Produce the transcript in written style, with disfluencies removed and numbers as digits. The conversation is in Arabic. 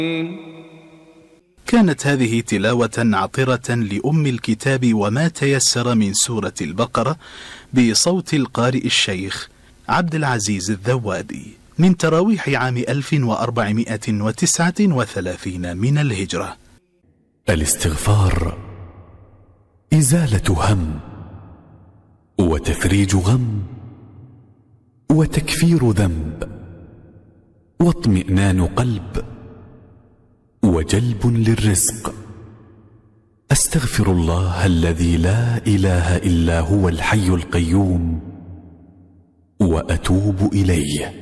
كانت هذه تلاوة عطرة لأم الكتاب وما تيسر من سورة البقرة بصوت القارئ الشيخ عبد العزيز الذوادي من تراويح عام 1439 من الهجرة. الاستغفار إزالة هم وتفريج غم وتكفير ذنب واطمئنان قلب وجلب للرزق. أستغفر الله الذي لا إله إلا هو الحي القيوم وأتوب إليه.